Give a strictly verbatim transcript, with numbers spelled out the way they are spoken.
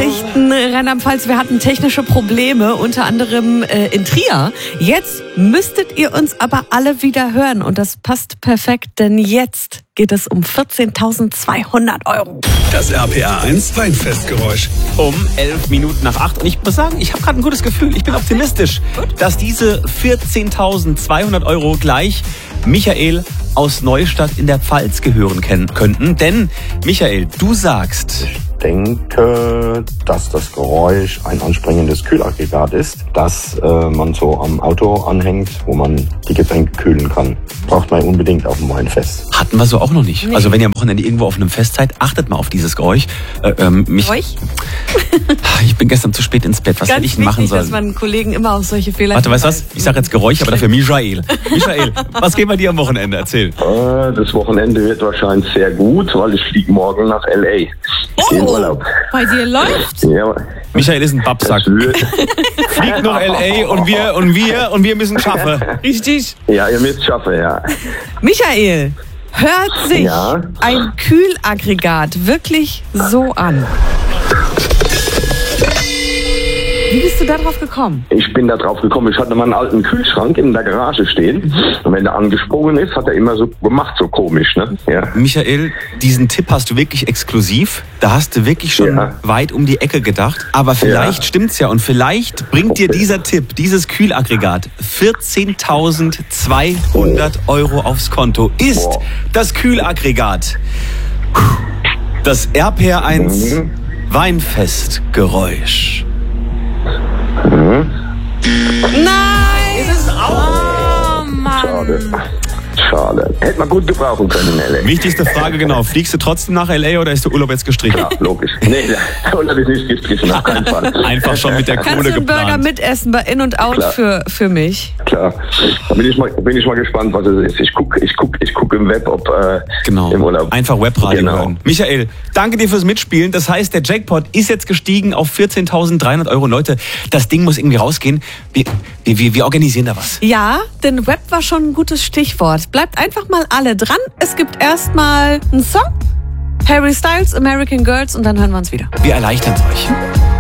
Nachrichten, Rheinland-Pfalz. Wir hatten technische Probleme, unter anderem äh, in Trier. Jetzt müsstet ihr uns aber alle wieder hören und das passt perfekt, denn jetzt geht es um vierzehntausendzweihundert Euro. Das R P R eins Weinfestgeräusch. Um elf Minuten nach acht. Und ich muss sagen, ich habe gerade ein gutes Gefühl. Ich bin optimistisch, dass diese vierzehntausendzweihundert Euro gleich Michael aus Neustadt in der Pfalz gehören könnten. Denn, Michael, du sagst... Ich denke, dass das Geräusch ein anspringendes Kühlaggregat ist, das äh, man so am Auto anhängt, wo man die Getränke kühlen kann. Braucht man unbedingt auf dem Weinfest. Hatten wir so auch noch nicht. Nee. Also wenn ihr am Wochenende irgendwo auf einem Fest seid, achtet mal auf dieses Geräusch. Äh, ähm, mich, Geräusch? Ich bin gestern zu spät ins Bett. Was Ganz hätte ich wichtig, machen sollen? dass man Kollegen immer auf solche Fehler Warte, weißt du was? hinweist. Ich sage jetzt Geräusch, aber dafür Michael. Michael, was geht bei dir am Wochenende? Erzähl. Äh, das Wochenende wird wahrscheinlich sehr gut, weil ich fliege morgen nach L A in Urlaub. Bei dir läuft? Ja, Michael ist ein Babsack. das wird, Fliegt nach L A und wir und wir und wir müssen schaffen. Richtig. ja, ihr müsst schaffen, ja. Michael, hört sich Ja? ein Kühlaggregat wirklich so an? Wie bist du da drauf gekommen? Ich bin da drauf gekommen, ich hatte mal einen alten Kühlschrank in der Garage stehen. Und wenn der angesprungen ist, hat er immer so gemacht, so komisch, ne? Ja. Michael, diesen Tipp hast du wirklich exklusiv. Da hast du wirklich schon Ja. weit um die Ecke gedacht. Aber vielleicht Ja. stimmt's ja und vielleicht bringt dir dieser Tipp, dieses Kühlaggregat, vierzehntausendzweihundert Euro aufs Konto. Ist Boah. das Kühlaggregat das R P R eins Mhm. Weinfestgeräusch? Nein! Ist es auch? Oh Mann! Schade. Schade. Hätte man gut gebrauchen können in L A. Wichtigste Frage, genau. Fliegst du trotzdem nach L A oder ist der Urlaub jetzt gestrichen? Ja, logisch. Nee, der Urlaub ist nicht gestrichen, auf keinen Fall. Einfach schon mit der Kannst Kohle du einen Burger geplant. mitessen bei In und Out Klar. für, für mich? Klar. Da bin ich mal, bin ich mal gespannt, was es ist. Ich gucke ich guck, ich guck im Web, ob äh, Genau. im Urlaub. Einfach Webradio Genau. hören. Michael, danke dir fürs Mitspielen. Das heißt, der Jackpot ist jetzt gestiegen auf vierzehntausenddreihundert Euro. Leute, das Ding muss irgendwie rausgehen. Wir, wir, wir, wir organisieren da was. Ja, denn Web war schon ein gutes Stichwort. Bleibt einfach mal alle dran. Es gibt erstmal einen Song. Harry Styles, American Girls und dann hören wir uns wieder. Wir erleichtern es euch.